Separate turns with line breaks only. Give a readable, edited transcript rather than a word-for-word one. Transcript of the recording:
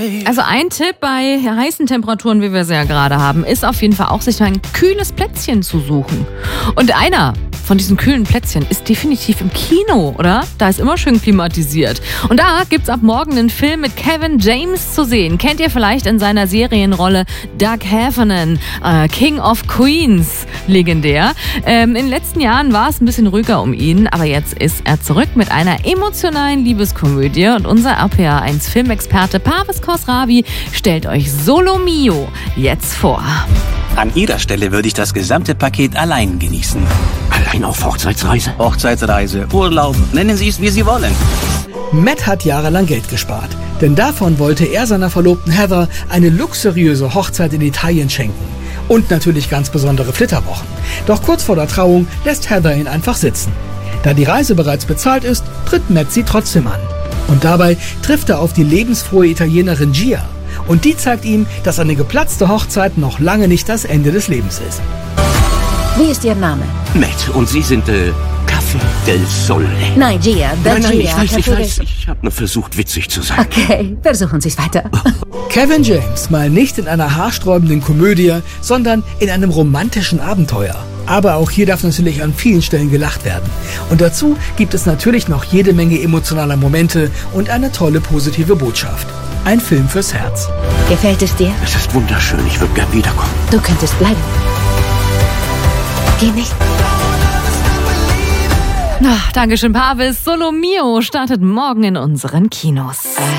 Also ein Tipp bei heißen Temperaturen, wie wir sie ja gerade haben, ist auf jeden Fall auch, sich ein kühles Plätzchen zu suchen. Und einer von diesen kühlen Plätzchen ist definitiv im Kino, oder? Da ist immer schön klimatisiert. Und da gibt's ab morgen einen Film mit Kevin James zu sehen. Kennt ihr vielleicht in seiner Serienrolle Doug Heffernan, King of Queens, legendär. In den letzten Jahren war es ein bisschen ruhiger um ihn, aber jetzt ist er zurück mit einer emotionalen Liebeskomödie. Und unser RPA1-Filmexperte Parvis Khosravi stellt euch Solo Mio jetzt vor.
An Ihrer Stelle würde ich das gesamte Paket allein genießen.
Allein auf Hochzeitsreise?
Hochzeitsreise, Urlaub, nennen Sie es, wie Sie wollen.
Matt hat jahrelang Geld gespart, denn davon wollte er seiner Verlobten Heather eine luxuriöse Hochzeit in Italien schenken. Und natürlich ganz besondere Flitterwochen. Doch kurz vor der Trauung lässt Heather ihn einfach sitzen. Da die Reise bereits bezahlt ist, tritt Matt sie trotzdem an. Und dabei trifft er auf die lebensfrohe Italienerin Gia. Und die zeigt ihm, dass eine geplatzte Hochzeit noch lange nicht das Ende des Lebens ist.
Wie ist Ihr Name?
Matt, und Sie sind, Café del Sole.
Nein, Gia.
Nein,
Gia.
ich weiß. Ich habe nur versucht, witzig zu sein.
Okay, versuchen Sie es weiter.
Kevin James mal nicht in einer haarsträubenden Komödie, sondern in einem romantischen Abenteuer. Aber auch hier darf natürlich an vielen Stellen gelacht werden. Und dazu gibt es natürlich noch jede Menge emotionaler Momente und eine tolle positive Botschaft. Ein Film fürs Herz.
Gefällt es dir?
Es ist wunderschön. Ich würde gern wiederkommen.
Du könntest bleiben. Geh nicht.
Dankeschön, Parvis. Solo Mio startet morgen in unseren Kinos.